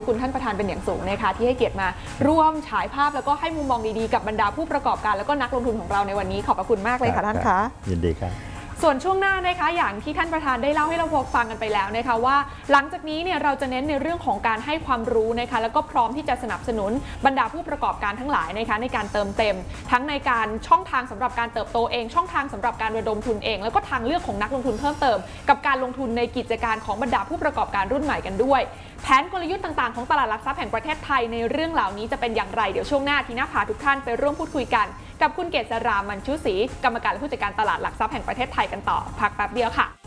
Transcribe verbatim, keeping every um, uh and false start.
คุณท่านประธานเป็นอย่างสูงนะคะที่ให้เกียรติมาร่วมฉายภาพแล้วก็ให้มุมมองดีๆกับบรรดาผู้ประกอบการแล้วก็นักลงทุนของเราในวันนี้ขอบพระคุณมากเลยค่ะท่านคะยินดีครับส่วนช่วงหน้านะคะอย่างที่ท่านประธานได้เล่าให้เราฟังกันไปแล้วนะคะว่าหลังจากนี้เนี่ยเราจะเน้นในเรื่องของการให้ความรู้นะคะแล้วก็พร้อมที่จะสนับสนุนบรรดาผู้ประกอบการทั้งหลายนะคะในการเติมเต็มทั้งในการช่องทางสำหรับการเติบโตเองช่องทางสำหรับการระดมทุนเองแล้วก็ทางเลือกของนักลงทุนเพิ่มเติมกับการลงทุนในกิจการของบรรดาผู้ประกอบการรุ่นใหม่กันด้วยแผนกลยุทธ์ต่างๆของตลาดหลักทรัพย์แห่งประเทศไทยในเรื่องเหล่านี้จะเป็นอย่างไรเดี๋ยวช่วงหน้าทีน่าพาทุกท่านไปร่วมพูดคุยกันกับคุณเกษรามันชุศรีกรรมการและผู้จัดการตลาดหลักทรัพย์แห่งประเทศไทยกันต่อพักแป๊บเดียวค่ะ